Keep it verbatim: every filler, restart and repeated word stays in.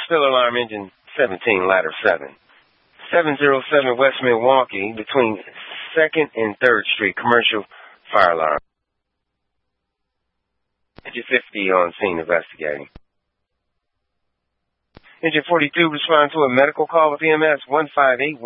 spill alarm engine seventeen, ladder seven. seven oh seven West Milwaukee, between second and third Street, commercial fire alarm. Engine fifty on scene investigating. Engine forty-two respond to a medical call with E M S one five eight.